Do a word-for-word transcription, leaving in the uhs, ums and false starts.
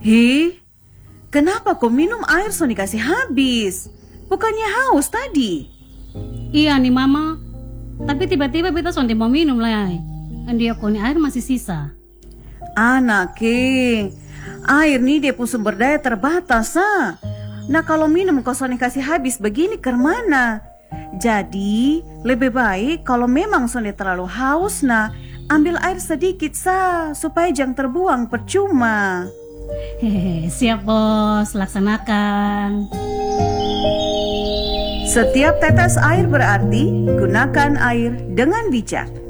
Hei, kenapa kau minum air so dikasih habis? Bukannya haus tadi? Iya nih mama, tapi tiba-tiba beta sonde mau minum lah. Dia koni air masih sisa. Anak, King, air nih dia pun sumber daya terbatas, ah. Nah kalau minum kau so dikasih habis begini ke mana? Jadi lebih baik kalau memang sonde terlalu haus, nah ambil air sedikit sah supaya jangan terbuang percuma. Hehehe, siap bos, laksanakan. Setiap tetes air berarti gunakan air dengan bijak.